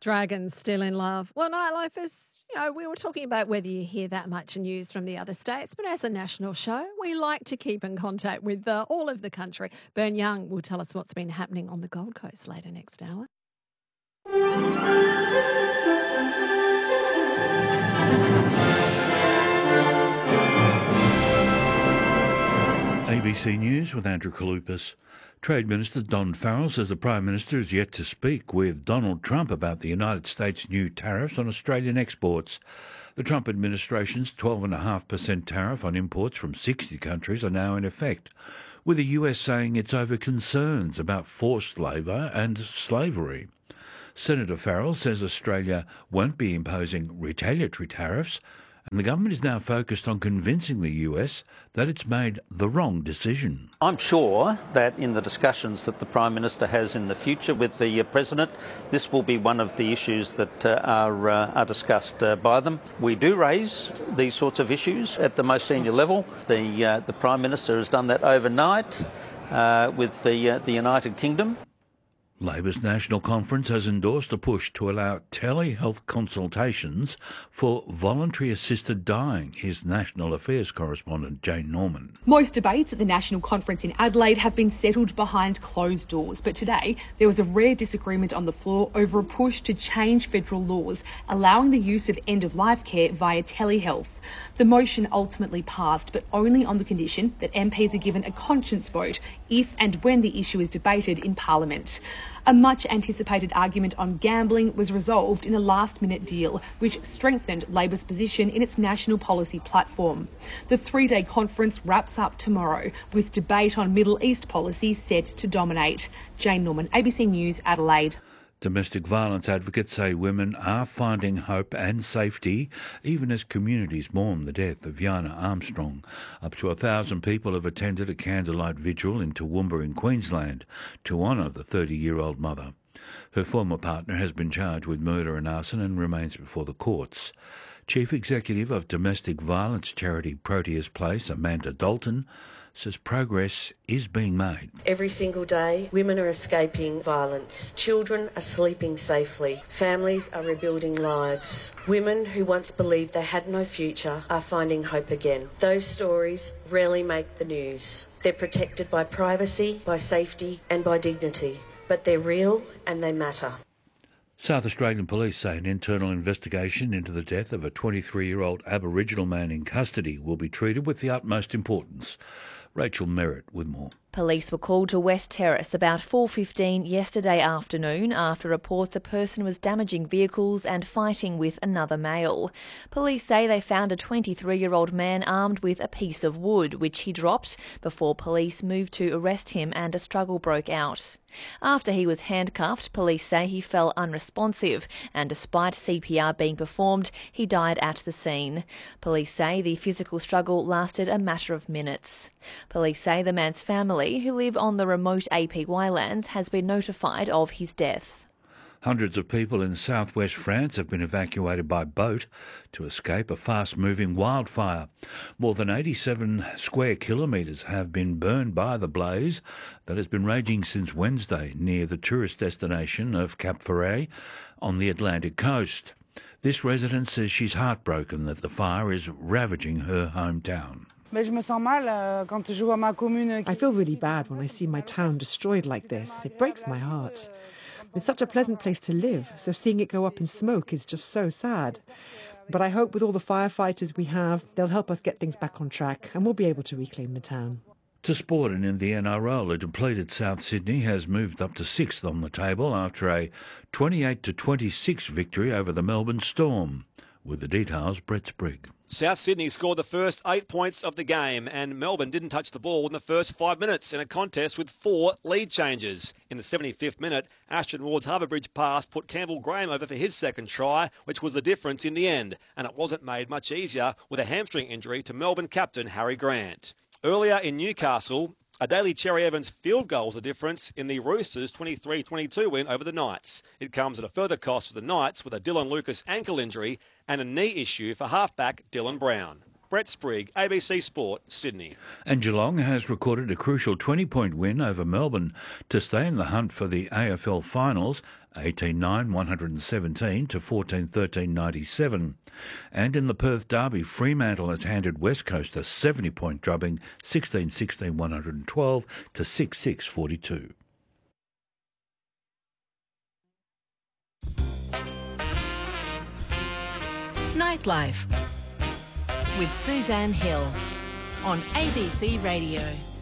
Dragons still in love. Well, nightlife is, we were talking about whether you hear that much news from the other states, but as a national show, we like to keep in contact with all of the country. Bern Young will tell us what's been happening on the Gold Coast later next hour. ABC News with Andrew Kalupas. Trade Minister Don Farrell says the Prime Minister is yet to speak with Donald Trump about the United States' new tariffs on Australian exports. The Trump administration's 12.5% tariff on imports from 60 countries are now in effect, with the US saying it's over concerns about forced labour and slavery. Senator Farrell says Australia won't be imposing retaliatory tariffs, and the government is now focused on convincing the US that it's made the wrong decision. I'm sure that in the discussions that the Prime Minister has in the future with the President, this will be one of the issues that are discussed by them. We do raise these sorts of issues at the most senior level. The Prime Minister has done that overnight with the United Kingdom. Labor's National Conference has endorsed a push to allow telehealth consultations for voluntary assisted dying. Here's National Affairs correspondent Jane Norman. Most debates at the National Conference in Adelaide have been settled behind closed doors, but today there was a rare disagreement on the floor over a push to change federal laws allowing the use of end-of-life care via telehealth. The motion ultimately passed, but only on the condition that MPs are given a conscience vote if and when the issue is debated in Parliament. A much-anticipated argument on gambling was resolved in a last-minute deal, which strengthened Labor's position in its national policy platform. The three-day conference wraps up tomorrow, with debate on Middle East policy set to dominate. Jane Norman, ABC News, Adelaide. Domestic violence advocates say women are finding hope and safety even as communities mourn the death of Yana Armstrong. Up to 1,000 people have attended a candlelight vigil in Toowoomba in Queensland to honour the 30-year-old mother. Her former partner has been charged with murder and arson and remains before the courts. Chief Executive of domestic violence charity Proteus Place, Amanda Dalton, says progress is being made. Every single day, women are escaping violence. Children are sleeping safely. Families are rebuilding lives. Women who once believed they had no future are finding hope again. Those stories rarely make the news. They're protected by privacy, by safety and by dignity. But they're real and they matter. South Australian police say an internal investigation into the death of a 23-year-old Aboriginal man in custody will be treated with the utmost importance. Rachel Merritt with more. Police were called to West Terrace about 4:15 yesterday afternoon after reports a person was damaging vehicles and fighting with another male. Police say they found a 23-year-old man armed with a piece of wood, which he dropped before police moved to arrest him and a struggle broke out. After he was handcuffed, police say he fell unresponsive and despite CPR being performed, he died at the scene. Police say the physical struggle lasted a matter of minutes. Police say the man's family, who live on the remote APY lands, has been notified of his death. Hundreds of people in southwest France have been evacuated by boat to escape a fast-moving wildfire. More than 87 square kilometres have been burned by the blaze that has been raging since Wednesday near the tourist destination of Cap Ferret on the Atlantic coast. This resident says she's heartbroken that the fire is ravaging her hometown. I feel really bad when I see my town destroyed like this. It breaks my heart. It's such a pleasant place to live, so seeing it go up in smoke is just so sad. But I hope with all the firefighters we have, they'll help us get things back on track and we'll be able to reclaim the town. To sport and in the NRL, a depleted South Sydney has moved up to 6th on the table after a 28-26 victory over the Melbourne Storm. With the details, Brett Sprigg. South Sydney scored the first 8 points of the game and Melbourne didn't touch the ball in the first 5 minutes in a contest with 4 lead changes. In the 75th minute, Ashton Ward's Harbour Bridge pass put Campbell Graham over for his second try, which was the difference in the end, and it wasn't made much easier with a hamstring injury to Melbourne captain Harry Grant. Earlier in Newcastle, a Daly Cherry Evans field goal was the difference in the Roosters' 23-22 win over the Knights. It comes at a further cost to the Knights with a Dylan Lucas ankle injury and a knee issue for halfback Dylan Brown. Brett Sprigg, ABC Sport, Sydney. And Geelong has recorded a crucial 20-point win over Melbourne to stay in the hunt for the AFL finals 18-9, 117 to 14-13, 97. And in the Perth Derby, Fremantle has handed West Coast a 70-point drubbing, 16-16, 112 to 6-6, 42. Nightlife with Suzanne Hill on ABC Radio.